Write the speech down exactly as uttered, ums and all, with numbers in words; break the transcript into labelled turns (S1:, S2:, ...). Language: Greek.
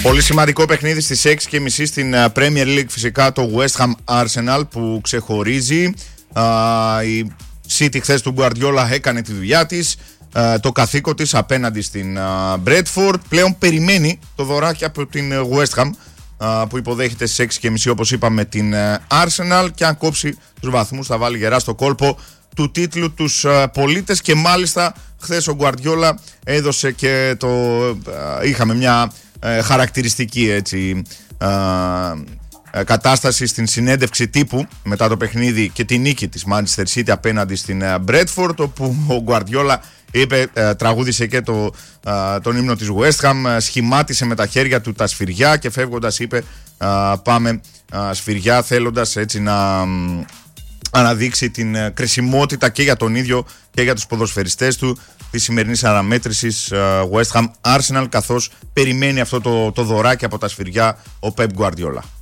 S1: Πολύ σημαντικό παιχνίδι στις έξι και μισή στην Premier League, φυσικά το West Ham Arsenal που ξεχωρίζει. Η City χθες του Guardiola έκανε τη δουλειά της, το καθήκον της απέναντι στην Bradford. Πλέον περιμένει το δωράκι από την West Ham που υποδέχεται στις έξι και μισή, όπως είπαμε, την Arsenal, και αν κόψει τους βαθμούς θα βάλει γερά στο κόλπο του τίτλου τους πολίτες. Και μάλιστα χθες ο Guardiola έδωσε και το... είχαμε μια χαρακτηριστική, έτσι, κατάσταση στην συνέντευξη τύπου μετά το παιχνίδι και τη νίκη της Manchester City απέναντι στην Bradford, όπου ο Guardiola είπε, τραγούδισε και το, τον ύμνο της West Ham, σχημάτισε με τα χέρια του τα σφυριά και φεύγοντας είπε πάμε σφυριά, θέλοντας έτσι να αναδείξει την κρισιμότητα και για τον ίδιο και για τους ποδοσφαιριστές του της σημερινής αναμέτρησης West Ham Arsenal, καθώς περιμένει αυτό το, το δωράκι από τα σφυριά ο Pep Guardiola.